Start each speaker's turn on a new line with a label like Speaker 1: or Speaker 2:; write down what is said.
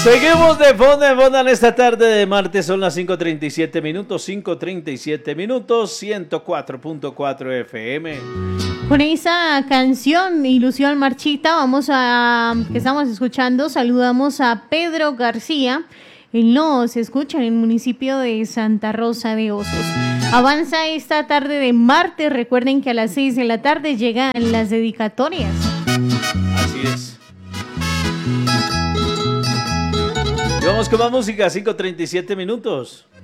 Speaker 1: Seguimos de fondo en esta tarde de martes, son las 5:37 minutos, 104.4 FM.
Speaker 2: Con esa canción, Ilusión Marchita, que estamos escuchando, saludamos a Pedro García. Él nos escucha en el municipio de Santa Rosa de Osos. Avanza esta tarde de martes. Recuerden que a las 6 de la tarde llegan las dedicatorias.
Speaker 1: Así es. Y vamos con más música, 5:37 minutos.